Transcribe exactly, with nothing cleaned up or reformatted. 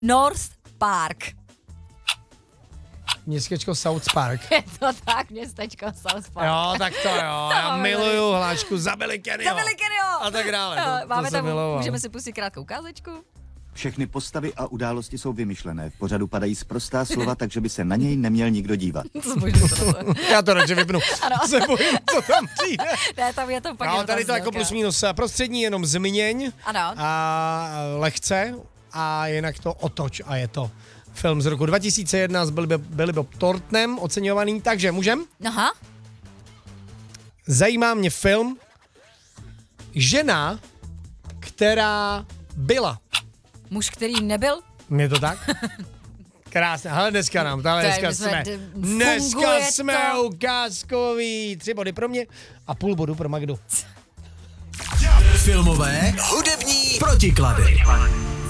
North Park. Městečko South Park. Je to tak, městečko South Park. Jo, tak to jo, já miluju hlášku za Billy Kennyho. Za Billy Kennyho. A tak dále. To, Máme to tam, miloval. můžeme si pustit krátkou ukázečku. Všechny postavy a události jsou vymyšlené. V pořadu padají sprostá slova, takže by se na něj neměl nikdo dívat. Já to radši vypnu. Ano. Se bojím, co tam přijde. Ne, tam je to pak. No, tady to jako plus minus. Prostřední jenom změň. Ano. A lehce. A jinak to otoč a je to film z roku dva tisíce jedna s Billy, Billy Bob Thorntonem oceňovaný. Takže můžem? Aha. Zajímá mě film Žena, která byla. Muž, který nebyl? Je to tak? Krásně. Hele, dneska nám, tady dneska jsme, dneska jsme to. ukázkoví. Tři body pro mě a půl bodu pro Magdu. Filmové hudební protiklady.